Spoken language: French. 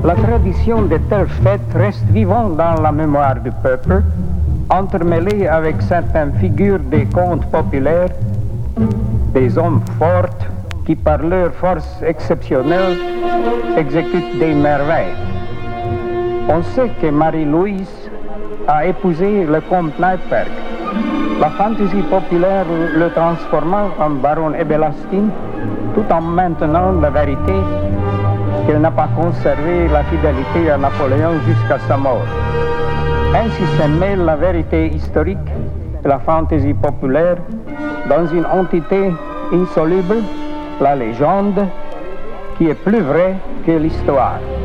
La tradition de telles fêtes reste vivante dans la mémoire du peuple, entremêlée avec certaines figures des contes populaires, des hommes forts qui, par leur force exceptionnelle, exécutent des merveilles. On sait que Marie-Louise a épousé le comte Neipperg. La fantaisie populaire le transforma en baron Ebelastine, tout en maintenant la vérité qu'elle n'a pas conservé la fidélité à Napoléon jusqu'à sa mort. Ainsi se mêle la vérité historique et la fantaisie populaire dans une entité insoluble, la légende, qui est plus vraie que l'histoire.